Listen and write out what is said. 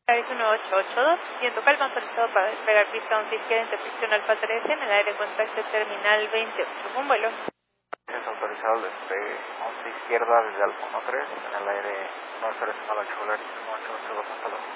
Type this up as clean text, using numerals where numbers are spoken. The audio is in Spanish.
Es 1882, viento calma autorizado para despegar pista 11 izquierda, intersección Alfa 13, en el aire contacto terminal 28, un vuelo. Es autorizado el despegue 11 izquierda desde Alfa 13, en el aire 9 8 8 8 2